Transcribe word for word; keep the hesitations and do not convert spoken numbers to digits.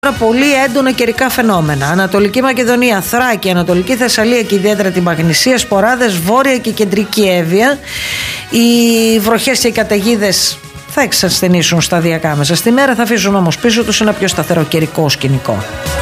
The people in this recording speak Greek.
Πολύ έντονα καιρικά φαινόμενα. Ανατολική Μακεδονία, Θράκη, Ανατολική Θεσσαλία και ιδιαίτερα την Παγνησία, Σποράδες, Βόρεια και Κεντρική Εύβοια. Οι βροχές και οι καταιγίδες θα εξασθενήσουν σταδιακά μέσα στη μέρα, θα αφήσουν όμως πίσω τους ένα πιο σταθερό καιρικό σκηνικό.